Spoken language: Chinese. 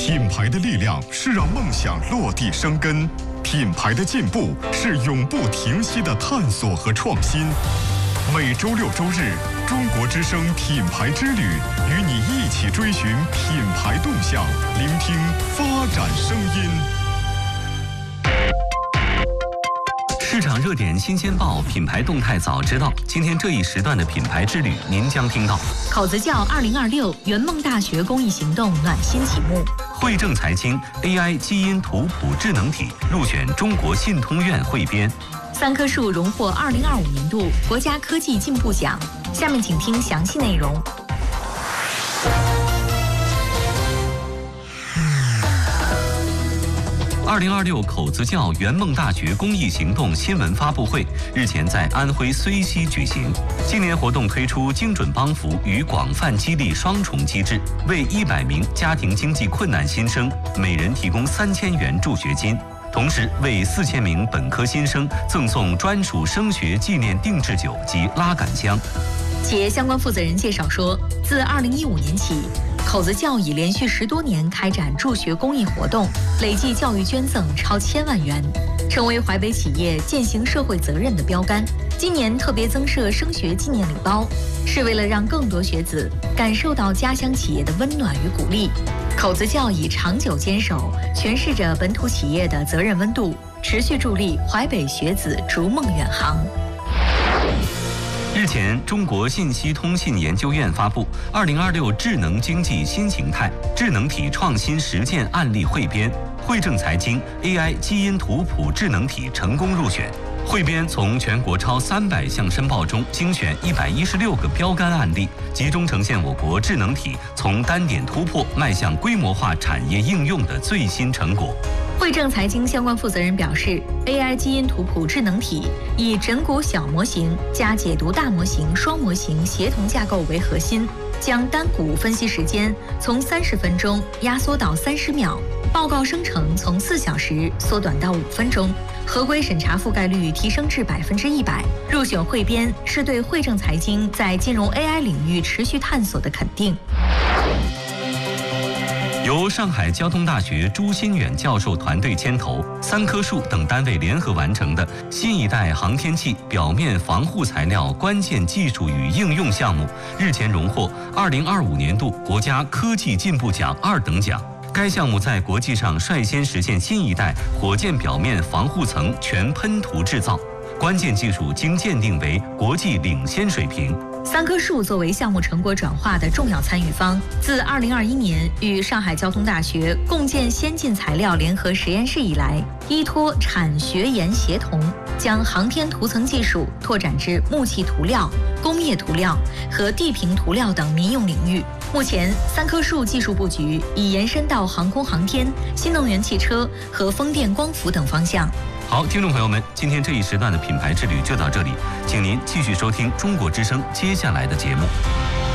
品牌的力量是让梦想落地生根，品牌的进步是永不停息的探索和创新。每周六周日，中国之声品牌之旅，与你一起追寻品牌动向，聆听发展声音。 市场热点新鲜报，品牌动态早知道。今天这一时段的品牌之旅，您将听到： 口子窖2026圆梦大学公益行动暖心启幕； 汇正财经 AI 基因图谱智能体入选中国信通院汇编； 三棵树荣获2025年度国家科技进步奖。下面请听详细内容。 2026口子窖圆梦大学公益行动新闻发布会日前在安徽睢溪举行。今年活动推出精准帮扶与广泛激励双重机制，为100名家庭经济困难新生每人提供3000元助学金，同时为4000名本科新生赠送专属升学纪念定制酒及拉杆箱。 企业相关负责人介绍说，自2015年起，口子窖已连续10多年开展助学公益活动，累计教育捐赠超1000万元，成为淮北企业践行社会责任的标杆。今年特别增设升学纪念礼包，是为了让更多学子感受到家乡企业的温暖与鼓励。口子窖以长久坚守诠释着本土企业的责任温度，持续助力淮北学子逐梦远航。 日前，中国信息通信研究院发布《2026智能经济新形态智能体创新实践案例汇编》，汇正财经 AI 基因图谱智能体成功入选。汇编从全国超300项申报中精选116个标杆案例，集中呈现我国智能体从单点突破迈向规模化产业应用的最新成果。 汇正财经相关负责人表示 ，AI 基因图谱智能体以诊骨小模型加解读大模型双模型协同架构为核心，将单股分析时间从30分钟压缩到30秒，报告生成从4小时缩短到5分钟，合规审查覆盖率提升至100%。入选汇编是对汇正财经在金融 AI 领域持续探索的肯定。 由上海交通大学朱新远教授团队牵头，三棵树等单位联合完成的新一代航天器表面防护材料关键技术与应用项目，日前荣获2025年度国家科技进步奖2等奖。该项目在国际上率先实现新一代火箭表面防护层全喷涂制造，关键技术经鉴定为国际领先水平。 三棵树作为项目成果转化的重要参与方，自2021年与上海交通大学共建先进材料联合实验室以来，依托产学研协同，将航天涂层技术拓展至木器涂料、工业涂料和地平涂料等民用领域。目前，三棵树技术布局已延伸到航空航天、新能源汽车和风电光伏等方向。 好，听众朋友们，今天这一时段的品牌之旅就到这里，请您继续收听中国之声接下来的节目。